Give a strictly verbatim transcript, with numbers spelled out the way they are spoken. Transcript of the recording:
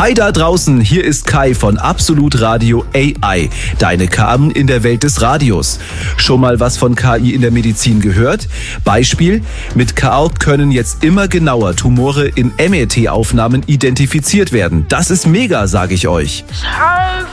Hi da draußen, hier ist Kai von Absolut Radio A I, deine K I in der Welt des Radios. Schon mal was von K I in der Medizin gehört? Beispiel, mit K I können jetzt immer genauer Tumore in M R T-Aufnahmen identifiziert werden. Das ist mega, sage ich euch. So